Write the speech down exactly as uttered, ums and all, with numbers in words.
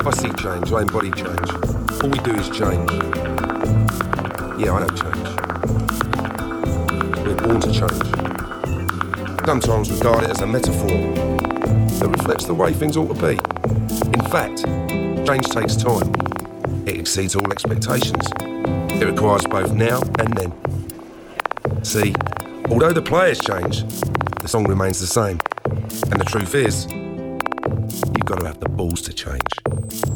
I see change, I embody change. All we do is change. Yeah, I know change. We're born to change. Sometimes regard it as a metaphor that reflects the way things ought to be. In fact, change takes time. It exceeds all expectations. It requires both now and then. See, although the players change, the song remains the same. And the truth is, you've got to have the balls to change.